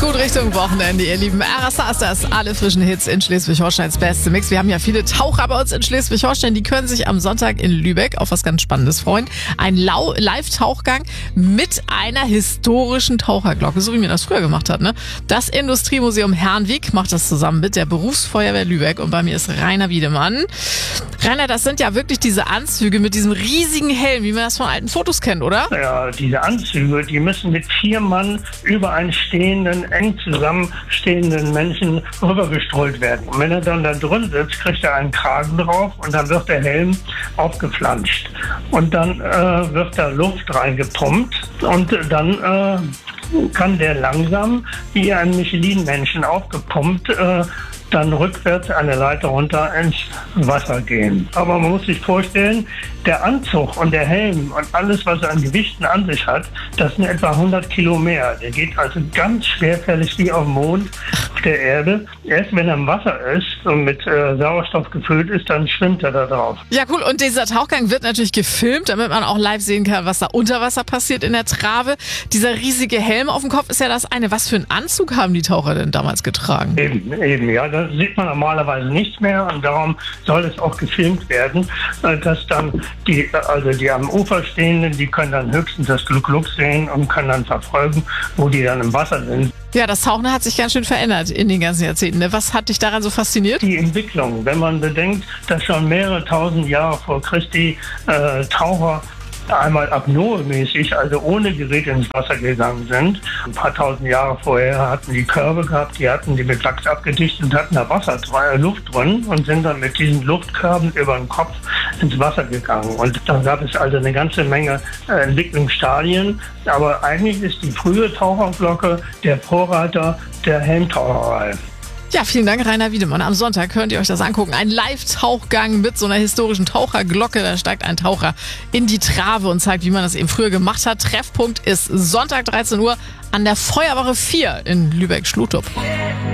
Gut Richtung Wochenende, ihr Lieben. RSA ist das. Alle frischen Hits in Schleswig-Holsteins beste Mix. Wir haben ja viele Taucher bei uns in Schleswig-Holstein. Die können sich am Sonntag in Lübeck auf was ganz Spannendes freuen. Ein Live-Tauchgang mit einer historischen Taucherglocke, so wie man das früher gemacht hat. Ne? Das Industriemuseum Herrnwijk macht das zusammen mit der Berufsfeuerwehr Lübeck. Und bei mir ist Rainer Wiedemann. Rainer, das sind ja wirklich diese Anzüge mit diesem riesigen Helm, wie man das von alten Fotos kennt, oder? Ja, diese Anzüge, die müssen mit 4 Mann über einen eng zusammenstehenden Menschen rübergestrollt werden. Und wenn er dann da drin sitzt, kriegt er einen Kragen drauf und dann wird der Helm aufgeflanscht. Und dann wird da Luft reingepumpt und dann kann der langsam, wie ein Michelin-Menschen aufgepumpt, dann rückwärts eine Leiter runter ins Wasser gehen. Aber man muss sich vorstellen, der Anzug und der Helm und alles, was er an Gewichten an sich hat, das sind etwa 100 Kilo mehr. Der geht also ganz schwerfällig wie auf dem Mond, auf der Erde. Erst wenn er im Wasser ist und mit Sauerstoff gefüllt ist, dann schwimmt er da drauf. Ja, cool. Und dieser Tauchgang wird natürlich gefilmt, damit man auch live sehen kann, was da unter Wasser passiert in der Trave. Dieser riesige Helm auf dem Kopf ist ja das eine. Was für einen Anzug haben die Taucher denn damals getragen? Eben, ja. Da sieht man normalerweise nichts mehr und darum soll es auch gefilmt werden, dass dann die am Ufer Stehenden, die können dann höchstens das Glück sehen und können dann verfolgen, wo die dann im Wasser sind. Ja, das Tauchen hat sich ganz schön verändert in den ganzen Jahrzehnten. Was hat dich daran so fasziniert? Die Entwicklung, wenn man bedenkt, dass schon mehrere tausend Jahre vor Christi Taucher einmal apnoe-mäßig, also ohne Gerät ins Wasser gegangen sind. Ein paar tausend Jahre vorher hatten die Körbe gehabt, die hatten die mit Wachs abgedichtet und hatten da Luft drin und sind dann mit diesen Luftkörben über den Kopf ins Wasser gegangen. Und dann gab es also eine ganze Menge Entwicklungsstadien. Aber eigentlich ist die frühe Taucherglocke der Vorreiter der Helmtaucherei. Ja, vielen Dank, Rainer Wiedemann. Am Sonntag könnt ihr euch das angucken. Ein Live-Tauchgang mit so einer historischen Taucherglocke. Da steigt ein Taucher in die Trave und zeigt, wie man das eben früher gemacht hat. Treffpunkt ist Sonntag 13 Uhr an der Feuerwache 4 in Lübeck-Schlutup.